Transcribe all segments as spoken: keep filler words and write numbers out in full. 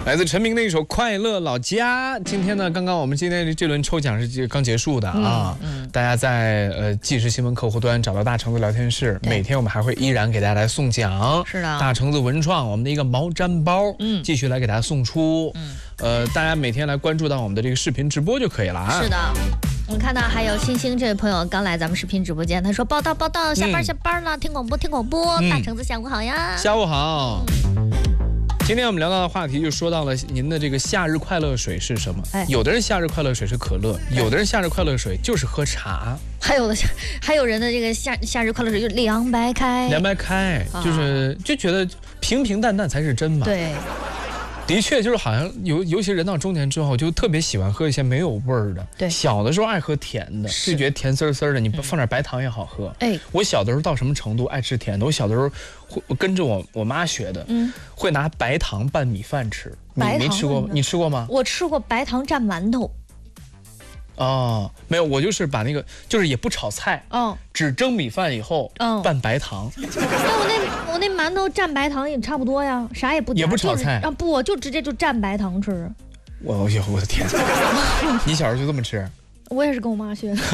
来自陈明的一首《快乐老家》。今天呢，刚刚我们今天这轮抽奖是刚结束的啊，嗯嗯、大家在呃即时新闻客户端找到大橙子聊天室，每天我们还会依然给大家来送奖。 是的， 大橙子文创我们的一个毛毡包，嗯，继续来给大家送出。嗯，呃，大家每天来关注到我们的这个视频直播就可以了啊。 是的。我看到还有星星这位朋友刚来咱们视频直播间，他说报道报道，下班下班了，嗯、听广播听广播，嗯、大橙子下午好呀。 下午好。嗯今天我们聊到的话题就说到了您的这个夏日快乐水是什么？哎，有的人夏日快乐水是可乐，有的人夏日快乐水就是喝茶， 还有的还有人的这个夏夏日快乐水就是凉白开， 凉白开就是就觉得平平淡淡才是真嘛。 对。 的确，就是好像尤尤其人到中年之后，就特别喜欢喝一些没有味儿的。 对， 小的时候爱喝甜的，就觉得甜丝丝的，你放点白糖也好喝。哎、嗯，我小的时候到什么程度爱吃甜的？我小的时候会跟着我我妈学的，嗯，会拿白糖拌米饭吃。 白糖你吃过吗？你吃过吗？ 我吃过白糖蘸馒头。 哦，没有，我就是把那个，就是也不炒菜，嗯，只蒸米饭以后，嗯，拌白糖。 那我那我那馒头蘸白糖也差不多呀，啥也不加， 也不炒菜啊，不，我就直接就蘸白糖吃。 我呦，我的天！你小时候就这么吃？ 我也是跟我妈学的。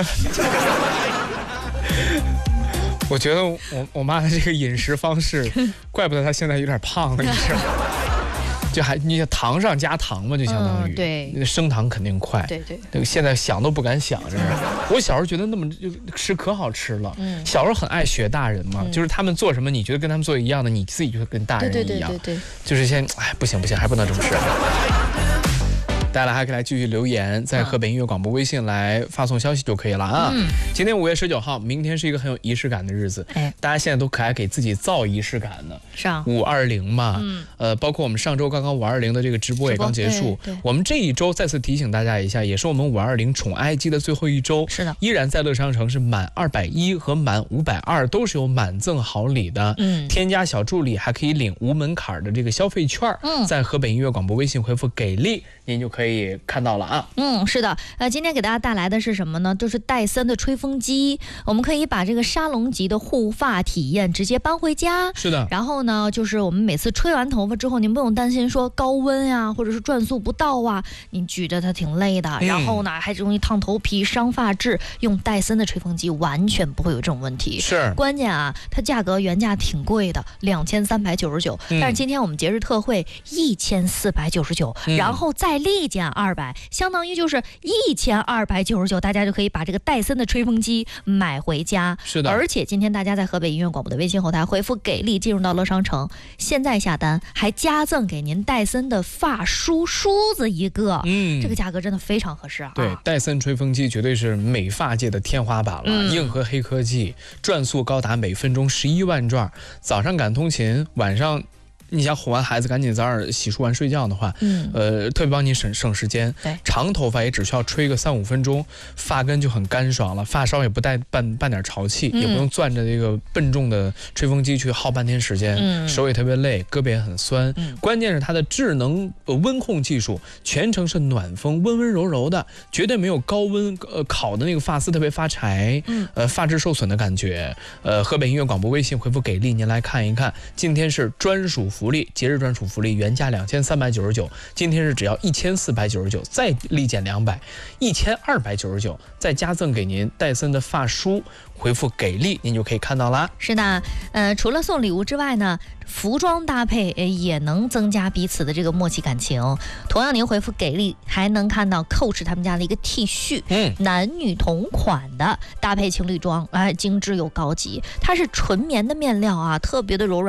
我觉得我我妈的这个饮食方式，怪不得她现在有点胖了，你知道吗？就还你糖上加糖嘛，就相当于、嗯、 对， 那升糖肯定快。 对对， 那个现在想都不敢想，真是。我小时候觉得那么就吃可好吃了。嗯，小时候很爱学大人嘛，嗯、就是他们做什么，你觉得跟他们做一样的，你自己就跟大人一样。 对对对对对， 就是先哎，不行不行，还不能这么吃。大家还可以来继续留言，在河北音乐广播微信来发送消息就可以了啊。嗯、今天五月十九号，明天是一个很有仪式感的日子。哎，大家现在都可爱给自己造仪式感呢。 是啊， 五二零嘛，嗯，呃，包括我们上周刚刚五二零的这个直播也刚结束。我们这一周再次提醒大家一下，也是我们五二零宠爱季的最后一周。 是的， 依然在乐商城是满二百一和满五百二都是有满赠好礼的。嗯，添加小助理还可以领无门槛的这个消费券。嗯，在河北音乐广播微信回复给力，您就可以看到了。啊， 嗯，是的，呃，今天给大家带来的是什么呢？就是戴森的吹风机，我们可以把这个沙龙级的护发体验直接搬回家。 是的， 然后呢，就是我们每次吹完头发之后，您不用担心说高温呀，或者是转速不到啊，您举着它挺累的，嗯、然后呢还容易烫头皮、伤发质。用戴森的吹风机完全不会有这种问题。 是， 关键啊，它价格原价挺贵的，两千三百九十九，但是今天我们节日特惠一千四百九十九，然后再立减二百。相当于就是一千二百九十九，大家就可以把这个戴森的吹风机买回家。 是的， 而且今天大家在河北音乐广播的微信后台回复给力，进入到乐商城，现在下单还加赠给您戴森的发梳梳子一个。嗯，这个价格真的非常合适啊。 对，戴森吹风机绝对是美发界的天花板了，嗯、硬核黑科技，转速高达每分钟十一万转，早上赶通勤，晚上。你想哄完孩子赶紧早点洗漱完睡觉的话，嗯，呃，特别帮你省省时间。 对， 长头发也只需要吹个三五分钟，发根就很干爽了，发梢也不带半半点潮气，嗯、也不用攥着这个笨重的吹风机去耗半天时间，嗯、手也特别累，胳膊也很酸。嗯、关键是它的智能温控技术，全程是暖风，温温柔柔的，绝对没有高温呃烤的那个发丝特别发柴，嗯、呃发质受损的感觉。呃，河北音乐广播微信回复给力，您来看一看，今天是专属福利，节日专属福利，原价两千三百九十九，今天是只要一千四百九十九，再立减两百，一千二百九十九，再加赠给您戴森的发梳，回复给力，您就可以看到啦。 是的，呃，除了送礼物之外呢，服装搭配也能增加彼此的这个默契感情。同样，您回复给力，还能看到 Coach 他们家的一个 T 恤，嗯，男女同款的搭配情侣装，哎，精致又高级，它是纯棉的面料啊，特别的柔软。